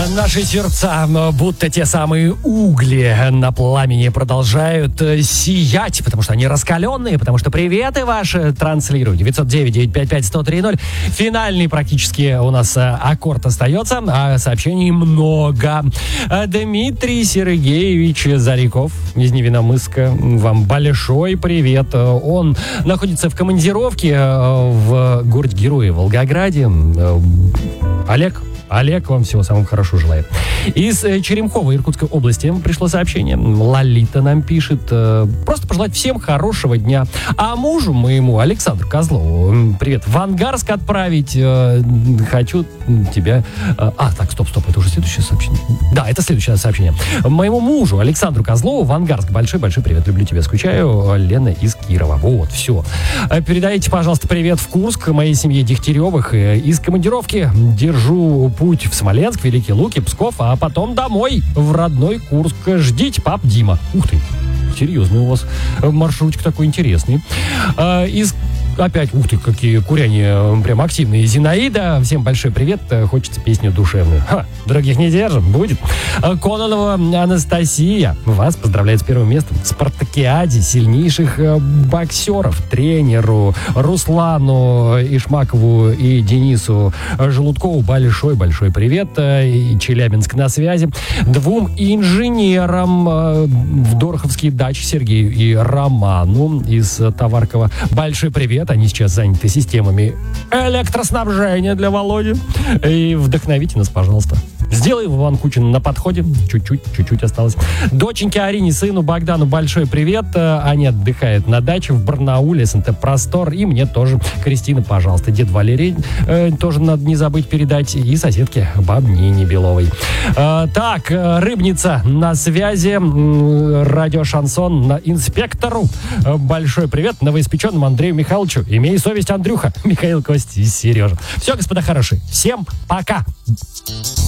Наши сердца, будто те самые угли на пламени, продолжают сиять, потому что они раскаленные, потому что приветы ваши транслируют. 909-955-1030. Финальный практически у нас аккорд остается, а сообщений много. Дмитрий Сергеевич Зариков из Невиномысска, вам большой привет. Он находится в командировке в городе-герое Волгограде. Олег вам всего самого хорошего желает. Из Черемхова Иркутской области пришло сообщение. Лолита нам пишет. Просто пожелать всем хорошего дня. А мужу моему, Александру Козлову, привет, в Ангарск отправить. Хочу тебя... стоп, это уже следующее сообщение. Да, это следующее сообщение. Моему мужу, Александру Козлову, в Ангарск большой-большой привет. Люблю тебя, скучаю. Лена из Кирова. Вот, все. Передайте, пожалуйста, привет в Курск моей семье Дегтяревых. Из командировки держу путь в Смоленск, Великие Луки, Псков, а потом домой, в родной Курск. Ждите, пап Дима. Ух ты, серьезный у вас маршрутик такой интересный. Опять, ух ты, какие куряния прям активные. Зинаида, всем большой привет. Хочется песню душевную. Других не держим, будет. Кононова Анастасия вас поздравляет с первым местом в спартакиаде сильнейших боксеров. Тренеру Руслану Ишмакову и Денису Желудкову большой-большой привет. И Челябинск на связи. Двум инженерам в Дороховские дачи, Сергею и Роману из Товаркова большой привет. Они сейчас заняты системами электроснабжения для Володи. И вдохновите нас, пожалуйста. Сделай Иван Кучин на подходе. Чуть-чуть осталось. Доченьке Арине, сыну Богдану большой привет. Они отдыхают на даче в Барнауле, СНТ Простор. И мне тоже. Кристина, пожалуйста. Дед Валерий тоже надо не забыть передать. И соседке Бабнине Беловой. Так, Рыбница на связи. Радио Шансон инспектору. Большой привет новоиспеченному Андрею Михайловичу. Имей совесть, Андрюха. Михаил, Костя и Сережа. Все, господа хорошие. Всем пока.